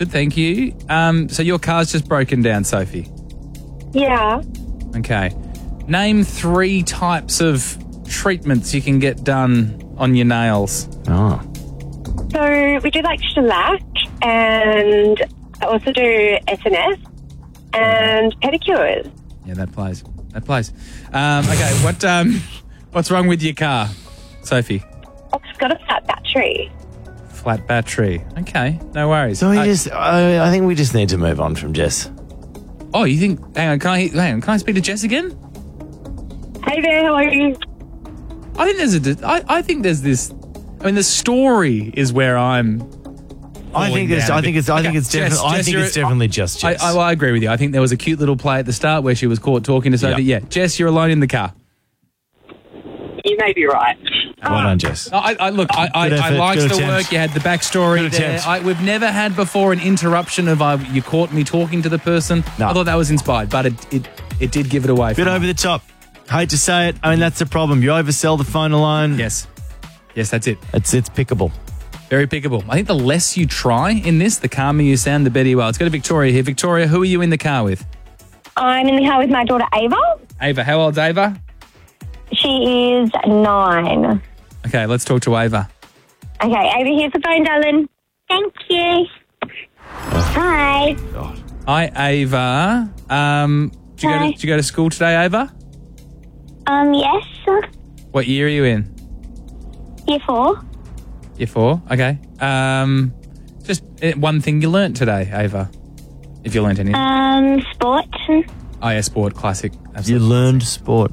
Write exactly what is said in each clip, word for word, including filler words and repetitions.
Good, thank you. Um, so your car's just broken down, Sophie. Yeah. Okay. Name three types of treatments you can get done on your nails. Oh. So we do like shellac, and I also do S N S and pedicures. Yeah, that plays. That plays. Um, okay, what um, what's wrong with your car, Sophie? Oh, it's got a flat battery. Flat battery. Okay, no worries. So we Uh, just, I, I think we just need to move on from Jess. Oh, you think? Hang on, can I? Hang on, can I speak to Jess again? Hey there, how are you? I think there's a. I, I think there's this. I mean, the story is where I'm. I think it's, I think it's, I think it's definitely, I think it's definitely just Jess. I, I, well, I agree with you. I think there was a cute little play at the start where she was caught talking to Sophie. Yep. Yeah, Jess, you're alone in the car. You may be right. Well done, Jess. No, I, I look. I, I, Good I effort, liked good the attempt. work. You had the backstory Good there. attempt. I, we've never had before an interruption of uh, you caught me talking to the person. No. I thought that was inspired, but it it, it did give it away. Bit for over me. the top. Hate to say it. I mean, that's the problem. You oversell the phone alone. Yes, yes, that's it. It's it's pickable. Very pickable. I think the less you try in this, the calmer you sound, the better you are. Let's go to Victoria here. Victoria, who are you in the car with? I'm in the car with my daughter Ava. Ava. How old's Ava? She is nine. Okay, let's talk to Ava. Okay, Ava, here's the phone, darling. Thank you. Hi. Hi, Ava. Um, did you, go Hi. to, did you go to school today, Ava? Um, yes. What year are you in? Year four. Year four. Okay. Um, just uh, one thing you learnt today, Ava, if you learnt anything. Um, sport. Oh, yeah, sport, classic. You Absolutely. learned sport.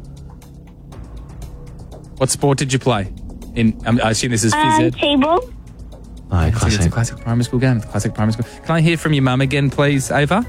What sport did you play? In um, I assume this is phys Um, ed. table. Oh, It's a- It's a classic primary school game. It's a classic primary school. Can I hear from your mum again, please, Ava?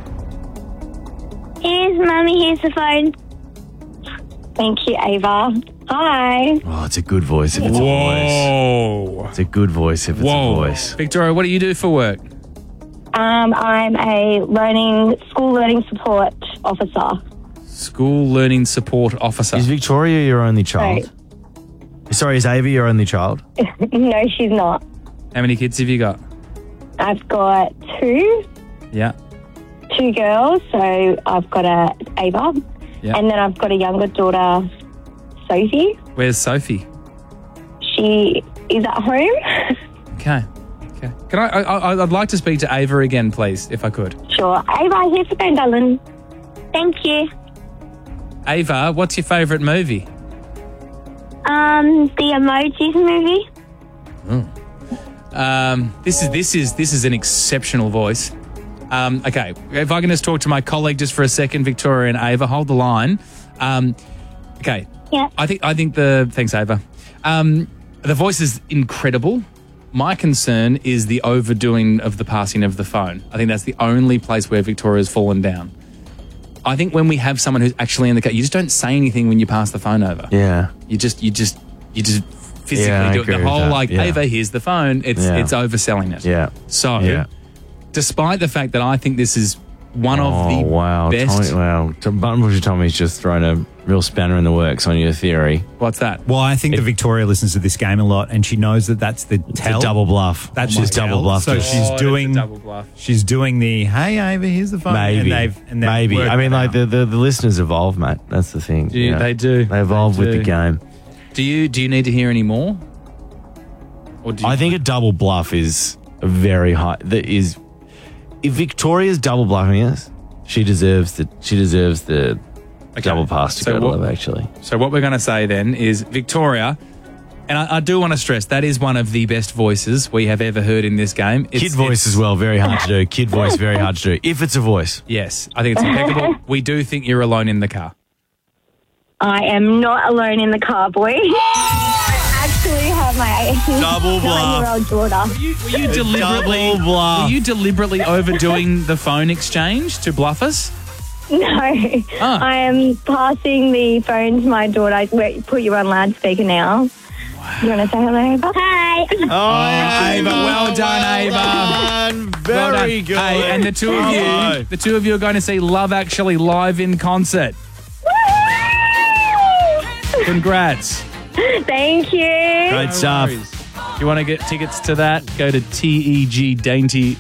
Here's Mummy, here's the phone. Thank you, Ava. Hi. Oh, it's a good voice if it's a voice. Whoa. It's a good voice if it's Whoa. a voice. Victoria, what do you do for work? Um, I'm a learning school learning support officer. School learning support officer. Is Victoria your only child? Sorry, is Ava your only child? No, she's not. How many kids have you got? I've got two, Yeah. two girls. So I've got a Ava, Yeah. and then I've got a younger daughter, Sophie. Where's Sophie? She is at home. Okay. Okay. Can I, I, I? I'd like to speak to Ava again, please, if I could. Sure. Ava, here's the phone, darling. Thank you. Ava, what's your favourite movie? Um, the Emojis movie. Um, this is this is this is an exceptional voice. Um, okay, if I can just talk to my colleague just for a second, Victoria and Ava, hold the line. Um, okay, Yeah. I think I think the thanks, Ava. Um, the voice is incredible. My concern is the overdoing of the passing of the phone. I think that's the only place where Victoria's fallen down. I think when we have someone who's actually in the car, you just don't say anything when you pass the phone over. Yeah. You just you just you just physically Yeah, I do it. agree The with whole that. like, Yeah. Ava, here's the phone. It's Yeah. it's overselling it. Yeah. So, Yeah. despite the fact that I think this is one of Oh, the wow. best. Tommy, wow. Button Pusher Tommy's just thrown a real spanner in the works on your theory. What's that? Well, I think that Victoria listens to this game a lot, and she knows that that's the It's tell. a double bluff. That's She's just double tell. bluffed So it. she's Oh, that's a doing. double bluff. She's doing the hey Ava, here's the phone. Maybe. And they've, and they've Maybe. worked I mean, it like, out. the, the, the listeners evolve, mate. That's the thing. Do you- you know. they do. They evolve They with the do. game. Do you do you need to hear any more? Or do you I think a double bluff is a very high. That is, if Victoria's double bluffing us, she deserves the she deserves the Okay. double pass to So go to what- love. Actually, So what we're going to say then is Victoria, and I, I do want to stress that is one of the best voices we have ever heard in this game. It's, kid voice it's- as well. Very hard to do. Kid voice very hard to do. If it's a voice, Yes, I think it's impeccable. We do think you're alone in the car. I am not alone in the car, boy. I actually have my Double bluff. nine-year-old daughter. Were you, were you deliberately double bluff. were you deliberately overdoing the phone exchange to bluff us? No, Ah. I am passing the phone to my daughter. Wait, put you on loudspeaker now. You want to say hello, Ava? Hi. Oh, Ava, well done, Ava. Very Well done. good. Hey, and the two of Bravo. you, the two of you are going to see Love Actually live in concert. Congrats. Thank you. Great stuff. If you want to get tickets to that, go to T E G Dainty